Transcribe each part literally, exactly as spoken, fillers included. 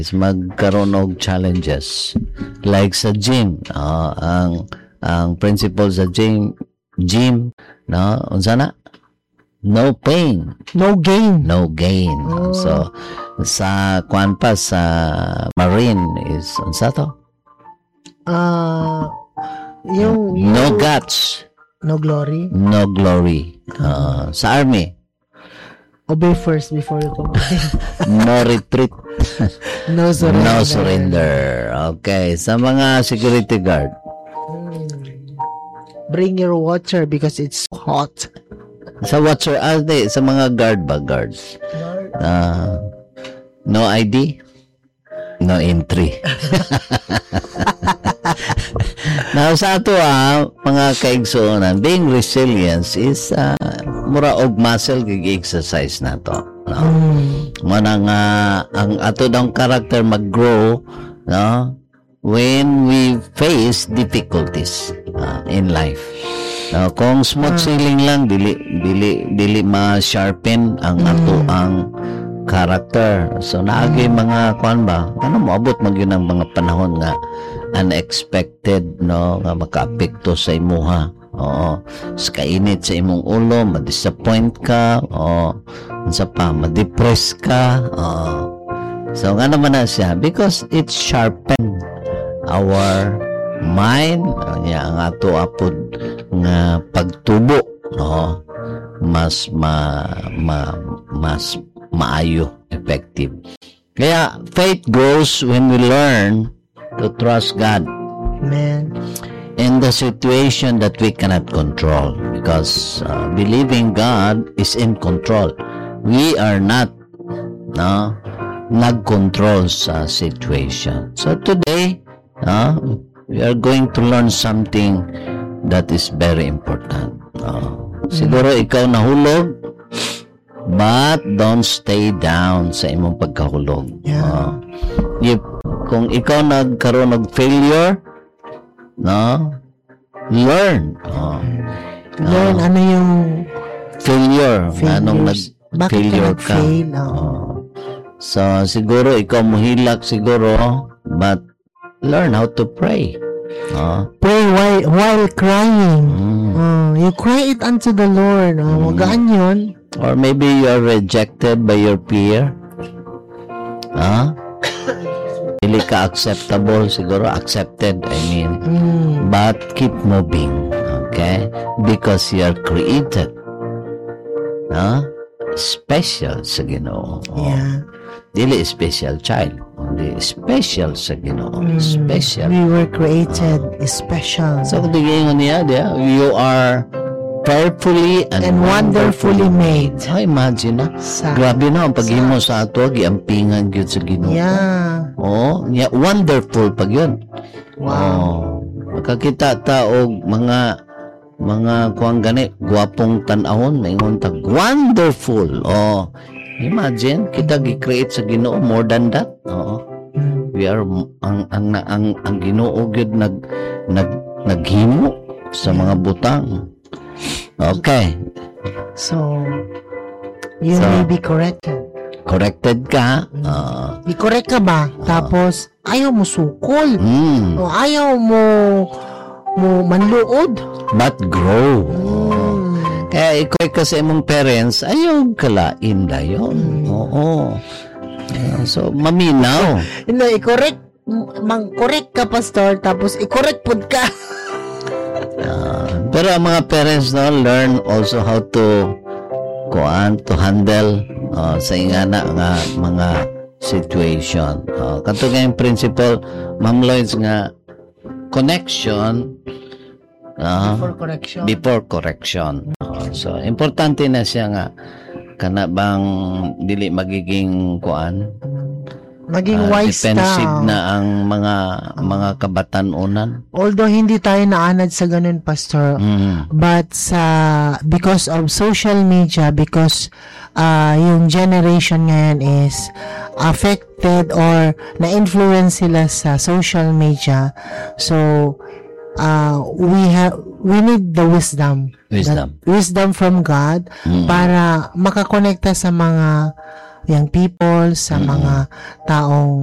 is magkaroon og challenges. Like sa gym, uh, ang ang principle sa gym, gym, no, unsa na? No pain, no gain. No gain. Oh. So sa kuan pa sa marine is unsa to? Uh, yung, yung no guts, no glory. No glory. Uh, sa army, obey first before you complain. No retreat. No surrender. No surrender. Okay, sa mga security guard, bring your water because it's hot. Sa watcher, ah, di, sa mga guard ba, guards? Uh, no I D? No entry. Now, sa ato ah, mga kaigsuonan, being resilient is uh, mura og muscle gig-exercise na to. No? Mm. Muna nga, ang ato daw character mag-grow, no? When we face difficulties uh, in life. Uh, kung smooth sailing lang, dili dili dili ma-sharpen ang ato ang character. So naagi mga kuan ba? Ano moabot man gyud ang mga panahon nga unexpected, no, nga makaapekto sa imuha. Oo. Sa kainit sa imong ulo, ma-disappoint ka, oo. Unsa pa, ma-depress ka, oo. So nga naman na siya because it sharpen our mind, nya ang ato apod nga pagtubo, no, mas ma, ma mas maayo, effective. Kaya faith grows when we learn to trust God. Amen. In the situation that we cannot control, because uh, believing God is in control. We are not, no, nag-control sa situation. So today, no, we are going to learn something that is very important. Uh, siguro ikaw nahulog, but don't stay down sa imong pagkahulog. Yeah. Uh, if, kung ikaw nagkaroon ng failure, no, learn. Uh, learn uh, ano yung failure. Anong nag-failure ka. Fail? Oh. Uh, so siguro ikaw mohilak siguro, but learn how to pray. Uh, pray while, while crying. Mm. Uh, you cry it unto the Lord. Uh, Mm. Magaan yun. Or maybe you are rejected by your peer. Huh? Hindi ka acceptable. Siguro accepted, I mean. Mm. But keep moving. Okay? Because you are created. Huh? Special sa Ginoo. Yeah. Dili special child. Only special sa Ginoo. Mm. Special. We were created uh, special. So kung tingin niya, dia, you are fearfully and, and wonderfully made. Oh, imagine na. Sa, Grabe na ang paghimo sa ato, giampingan gyud sa Ginoo. Yeah. Oh, yeah, wonderful pag yun. Wow. Oh, makakita ta og mga mga kuang gani, gwapong tan-ahon, maingon tag wonderful. Oh, imagine kita gi-create sa Ginoo more than that. Oh. We are ang ang ang, ang Ginoo gyud nag nag naghimo sa mga butang. Okay. So, you So, may be corrected. Corrected ka. Uh, I-correct ka ba? Tapos, ayaw mo sukol. mm, O ayaw mo mo manluod. but grow. Oh. Mm. Kaya ikaw ka sa imong parents, ayaw kalain dayon. Oo. Uh, so, maminaw. Hindi, i-correct. Mang-correct ka, pastor. Tapos, i-correct pod ka. Uh, pero ang mga parents no, learn also how to kuan to handle uh, sa ingana nga mga situation. Uh, kato nga yung principle, Ma'am Lloyds, nga connection uh, For correction. before correction. Uh, so importante na siya nga kana bang dili magiging kuan Maging uh, wise defensive ta. na ang mga mga kabatanunan. Although hindi tayo naanad sa ganun, pastor, Mm. but sa because of social media, because uh, yung generation ngayon is affected or na-influence sila sa social media, so uh, we have we need the wisdom Wisdom. that- wisdom from God Mm. para makakonekta sa mga young people, sa Mm. mga taong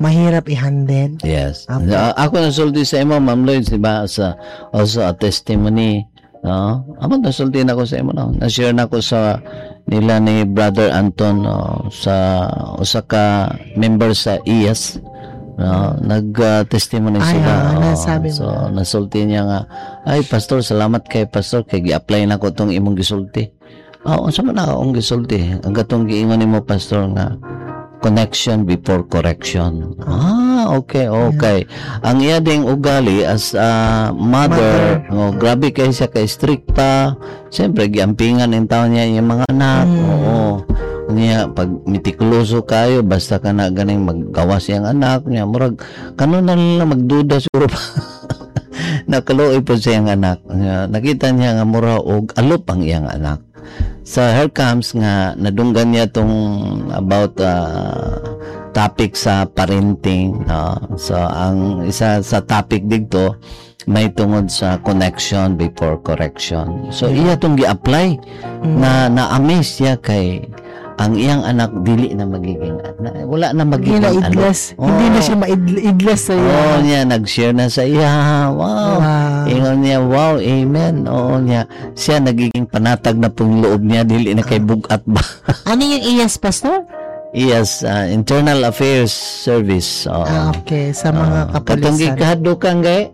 mahirap i-handle. Yes. Apo. Uh, ako nasulti sa imo, Ma'am Lloyd, diba, sa, also a testimony. No? Ako nasulti na ako sa imo. No? Na-share na ako sa nila ni Brother Anton no? sa usa ka member sa I A S. No? Nag-testimony uh, sila. Ay, oh, nasabi mo. so, nasulti niya nga, ay, Pastor, salamat kay Pastor, kay gi-apply na ko itong imong gisulti. Oo, oh, sa man na akong gisulti. Ang gatong giingon ni mo, Pastor, nga, connection before correction. Ah, okay, okay. Ang iya ding ugali as a mother, mother. Oh, grabe kay siya kay stricta. Siyempre, giampingan ng taon niya yung mga anak. Mm. Oo. Niya, pag mitikuloso kayo, basta ka na ganing maggawas yung anak niya. Murag, kanon na lang magduda siguro pa. Nakaluoy po siyang anak. Nakita niya nga mura og alop ang iyang anak. Sa her comes nga nadunggan niya tong about uh, topic sa parenting no? So ang isa sa topic dito may tungod sa connection before correction. So iya tong gi-apply mm. na na-amaze siya kay ang iyang anak dili na magiging na, wala na magiging hindi na idless. Ano. Hindi oh. na siya ma-idless sa iya. Oo niya, nag-share na sa iya. Wow. wow. Ingon niya, wow, amen. Oo niya. Siya nagiging panatag na pong loob niya, dili na kay bugat ba. Ano yung I A S, Pastor? I A S, uh, Internal Affairs Service. Oo. Ah, okay. Sa mga uh, kapulisan. Katong gikahado kang gay.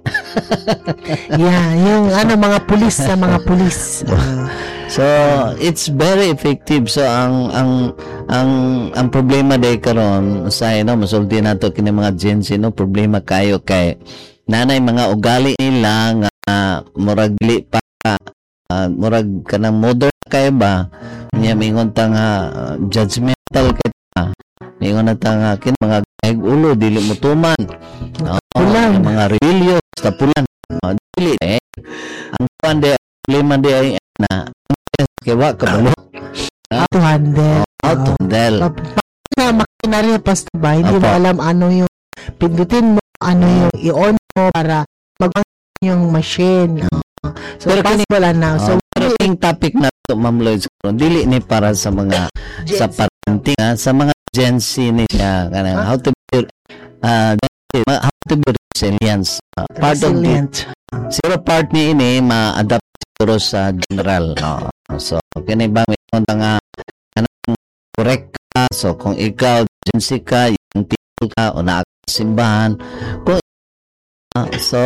Yeah, yung ano, mga pulis sa mga pulis. Uh, So it's very effective. So ang ang ang ang problema day karon sa no masulti nato kini mga Gen Z no problema kayo kay nanay mga ugali nila nga uh, murag li pa uh, murag kanang modern kayo ba niya mingon ta nga uh, judgmental kay ta mingon na ta nga kin mga gayg ulo dili mo tuman no uh, mga rebellious tapulan uh, dili eh ang pande problema day ay na kewa kabalo how to handle how to handle na makinarya Pastor ba hindi Apa. mo alam ano yung pindutin mo ano yung i-on mo para mag-function yung machine uh, so pero possible kini, na so pero yung topic na to Ma'am Lloyd dili ni para sa mga Gen sa parenting ha? Sa mga Gen Z ni siya kanang huh? how to be uh, how to be resilient uh, part resilient. Of the zero part ni ini ma-adapt siguro sa general no? So, kini ba may konta nga kanang correct ka. So, kung ikaw, agency ka, yung people ka, o naakasimbahan, kung uh, so,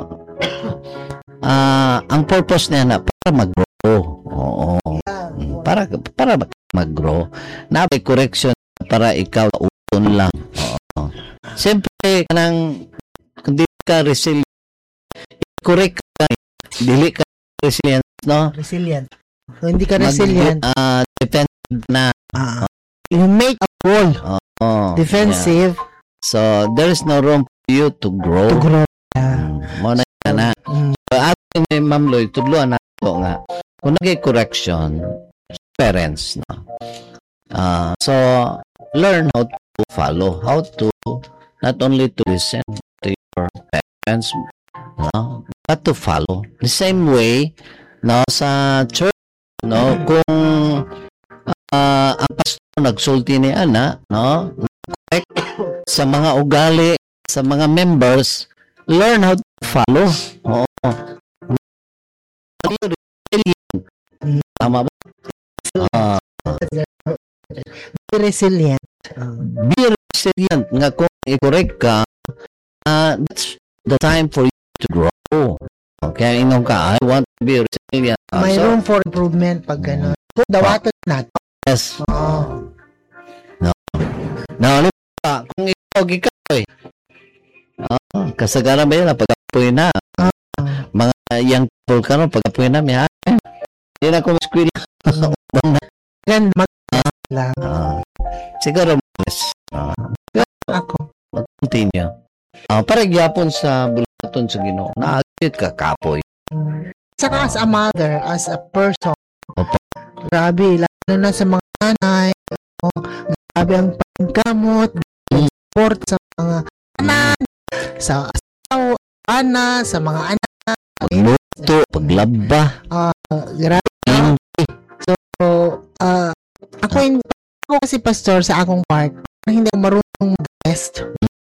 uh, ang purpose niya na para mag-grow. Oo. Para, para mag-grow. Na may correction para ikaw uton lang. Oo. Siyempre, kanang, kung di ka resilient, correct ka, dili ka resilient, no? Resilient. So, hindi ka resilient. Mag, uh, defensive na. Uh, you make a goal. Oh, oh, defensive. Yeah. So, there is no room for you to grow. To grow. Yeah. Mo na so, na. Mm. So, ato ni Ma'am Lloyd, tudluan na ito nga. Kung nag-correction, parents, no? Uh, so, learn how to follow. How to, not only to listen to your parents, no? But to follow. The same way, no, sa church, no, kung uh, ang pastor nagsulti ni ana, no, correct sa mga ugali sa mga members, learn how to follow. Oo. Tama ba? Uh, be resilient. Be resilient nga kung i-correct ka, uh, that's the time for you to grow. Okay, inong ka, I want to be resilient. May so, room for improvement pag gano'n. Kung dawatot natin. Yes. Oo. No. No, ano pa? Kung ikaw, ikaw eh. Uh, kasagaran ba yun? Pag-apoy na. Uh, mga young people ka no, pag-apoy na, may hakin. Hindi na ako mas-squil. Yan, mag- lang. Uh, siguro, mas. Uh, ako. Mag-continue. Uh, para gyapon sa bulaton sa Ginoo. Naagit ka kapoy. Saka as a mother, as a person, Opo. grabe, lalo na sa mga nanay, oh, grabe ang paggamot, mm. support sa mga anak, sa asawa, ana, sa mga anak, pagluto, paglaba, uh, grabe. Mm. So, uh, ako, hindi, ako kasi pastor sa akong part, hindi ako marunong mag-rest.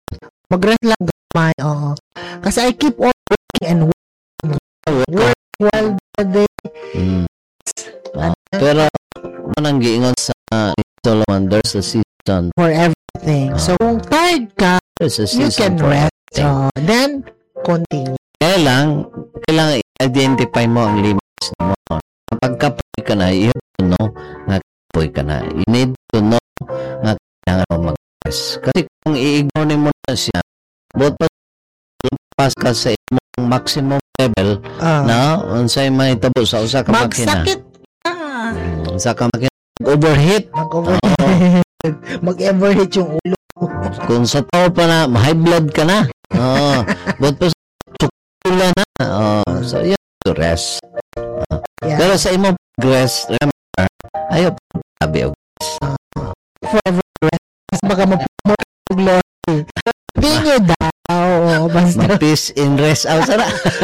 Mag-rest lang gamay, oo. Kasi I keep on working and working. Work while the day. Mm. Uh, pero, manang giingon sa uh, Solomon, there's a season for everything. Uh, so, kung tired ka, you can rest. So, then, continue. Kaya lang, kailangan i-identify mo ang limits mo. Kapag kapoy ka na, you have to know na kapoy ka na. You need to know na kailangan mo mag-rest. Kasi kung i-ignore mo na siya, buot pa lumpas ka sa imong maximum level uh, na unsay may tabo sa usa ka makina. Magsakit ka. Usa ka makina. Mag-overheat. Mag-overheat. Mag-overheat yung ulo. Kung sa tao pa na, high blood ka na. Oo. Buot pa sukula na. Oo. So, you have to rest. Uh, yeah. Pero sa imong rest, remember, ayaw pa sabi o rest. Uh, forever rest. Mas baka mag-promote yung glory. Binyo daw. Basta. Mag-peace in rest. Aw, sana.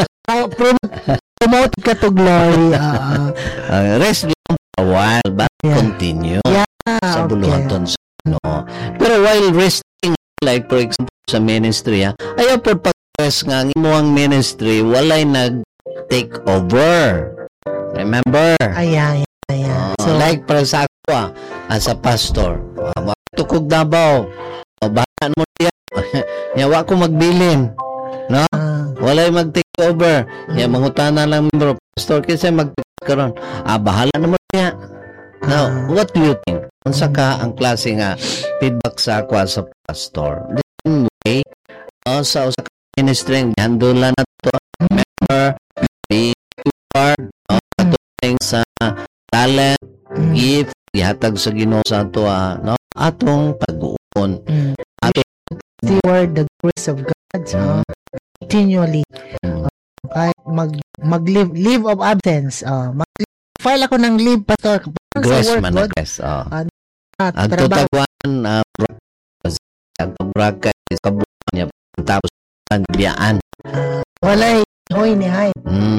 Promote ka to glory. Uh, uh, rest lang a while, but yeah. Continue. Yeah. Sa buluhaton sa ano. Pero while resting, like for example, sa ministry, ha, ayaw po pag-rest nga, ang imuang ministry, walay nag-take over. Remember? Ayan, ayan. Uh, so, like para sa ako, ah, as a pastor, uh, matukog Davao, uh, bahan mo niya, yawa ko magbilin, no? Uh, walay mag-take over. Uh, yan, mangutana lang membro, pastor, kasi mag-karoon, ah, bahala naman niya. Now, uh, what do you think? Unsa ka ang klase nga feedback sa ako as a pastor? The same way, uh, sa usa ka ministry, handula na to, member, be part, no? Katuling sa talent, gift, ihatag sa Ginoo sa ato, uh, no? Atong pag-uon. Atong steward the grace of God, uh, continually. Uh, kahit mag, mag-live, leave of absence, uh, mag file ako ng leave, pastor. Grace man na grace. Oh. Uh, ang tutagwan, uh, ang pabraka is kabuhan niya. Tapos, ang biyaan. Uh, walay, hoy ni hay. Mm.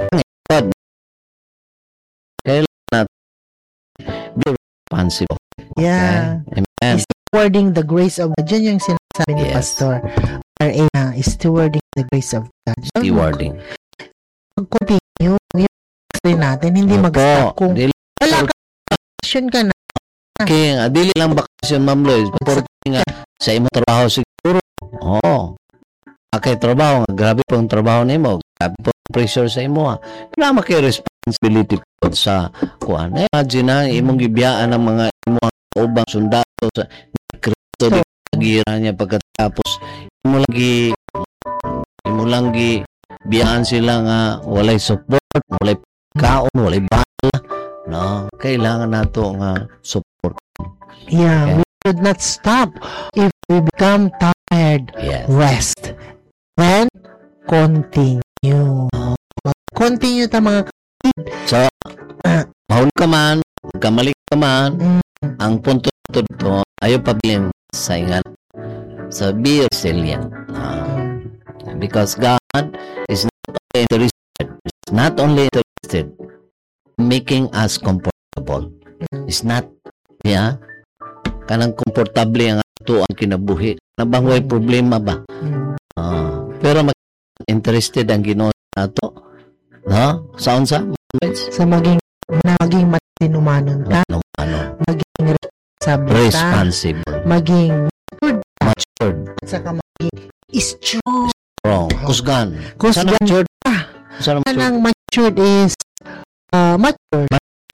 Kailan na be responsible. Yeah. Okay? Amen. Stewarding the grace of God. Diyan yung sinasabi ni yes. Pastor. R A na, stewarding the grace of God. Stewarding. Mag-continue. Yung rin natin, hindi mag-stop. Kung wala ka, bakasyon ka na. Okay, uh, dili lang bakasyon, Ma'am Lois. Porque nga, sa imong trabaho siguro. Oo. Oh. Okay, trabaho. Grabe po ang trabaho nimo. Grabe po ang pressure sa imo. Ha. Kailangan maki responsibility po sa kuan. Imagine na, imong gibiyaan ng mga imong ubang sundalo sa Kristo di kagira niya pagkatapos. Imo lang gi, imo lang gi, biyaan sila nga walay support, walay kaon, walay bala. No, kailangan nato nga support. Yeah, okay. We should not stop. If we become tired, yes. Rest. Then, continue. Continue ta mga kapatid. So, uh, mahul ka man, kamali ka man, mm. ang punto to, ayaw pabilin sa ingan. So, be resilient. Uh, because God is not only interested, is not only interested making us comfortable. It's not, yeah, kanang komportable ang ato ang kinabuhi. Nabangway problema ba? Uh, pero mag-interested ang Ginoo nato, no? Sa unsa? Sa maging maging matinumanon ka, ano? maging responsible, responsible, maging matured, at saka maging strong. Strong. Kusgan. Kusgan. Matured. Sana kanang matured is uh, matured.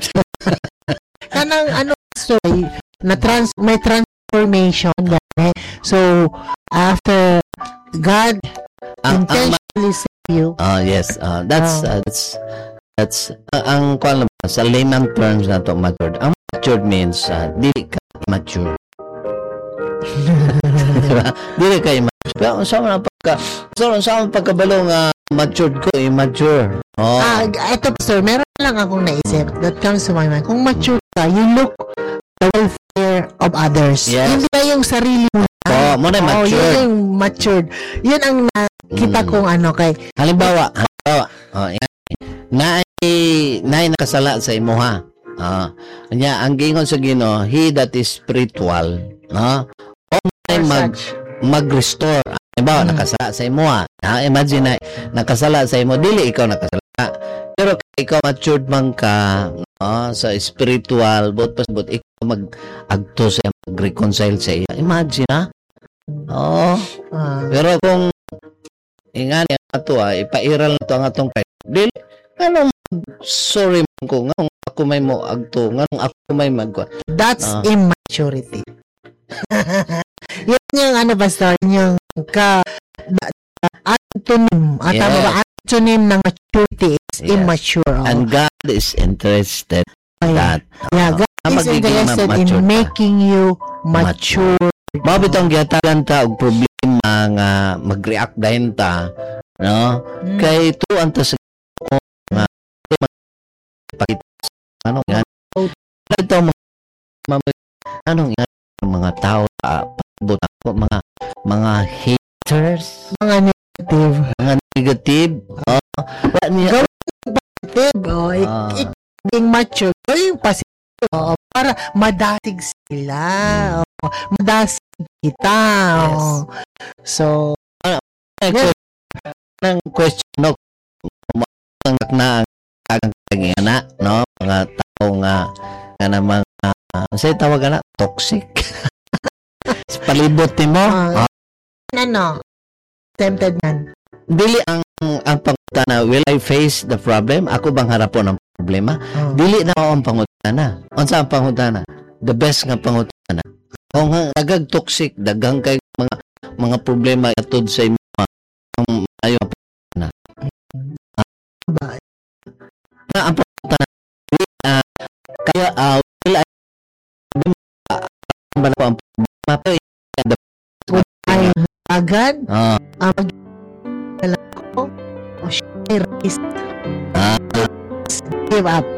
Kanang ano, so, na trans may transformation gani. So after God uh, intentionally uh, save you. Ah uh, yes, uh, that's uh, that's that's uh, ang kuan sa layman terms na to matured. Ang matured means uh, dili ka mature. Diba? Dili ka immature. Pero sa mga pagka so sa mga pagkabalo nga matured ko, immature. Oh. Ah, eto sir, meron lang akong naisip that comes to my mind. Kung mature ka, you look the welfare of others. Yes. Hindi na yung sarili mo. Oh, mo na matured. Oh, yun yung matured. Yun ang nakita mm. kong ano kay halimbawa, halimbawa, oh, yan. Na na nakasala sa imo ha. Ah, uh, nya ang gingon sa Ginoo, he that is spiritual, no? Uh, mag mag-restore Halimbawa, Mm. nakasala sa imo ah. Ha, imagine na nakasala sa imo, dili ikaw nakasala. Pero kung ikaw matured man ka, no, sa spiritual, but pasbot ikaw mag-agto sa mag-reconcile sa iya. Imagine ha? Oo. Ah. Pero kung ingani ato ah, ipairal na to ang atong kay. Dili, ano, sorry man ko, nga ako may mo agto, nga ako may magwa. That's Ah. immaturity. Yun yung ano, Pastor, yung ka na- na- antonym, at Yes. tama ba, antonym ng maturity is Yes. immature. Oh. And God is interested in Ay, that. yeah, God Ah, is magiging interested ma- in mature ka. making you mature. Mao bitong gihatagan ta og problema nga mag-react dahin ta, no? Mm. Kay tuan ta sa ko nga pakita ano nga ito mga anong nga mga tao uh, ko mga mga haters, Mga negative. mga negative. Oh, wa niya Negative. Oh, ik- Ah. ik- being mature. Gawin yung positive. Oh, para madasig sila. Oh, madasig kita. Yes. Oh. So, Yes. Nang question no ang na ang kagana no mga tao nga nga namang uh, say tawag na toxic sa palibot nimo. Ah. Ah, ano? Tempted man. dili ang ang pangutana, will I face the problem? Ako bang harapon ang problema? Oh. Dili na ako ang pangutana. Unsa ang pangutana? The best nga pangutana. Kung nga dagag toxic, dagang kay mga mga problema atod sa imo ang ayo Ba? na ang pangutana. Dili, ah, kaya uh, will I uh, ba na po ang problema? Pero Ay, agad? ah, Ang mag- ko? O siya ay race. ah, Give up.